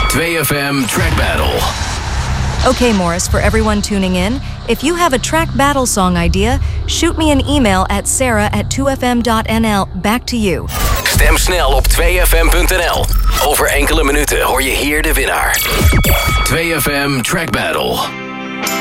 2FM Track Battle. Okay, Morris, for everyone tuning in, if you have a track battle song idea, shoot me an email at sarah@2fm.nl. Back to you. Stem snel op 2fm.nl. Over enkele minuten hoor je hier de winnaar. 2FM Track Battle.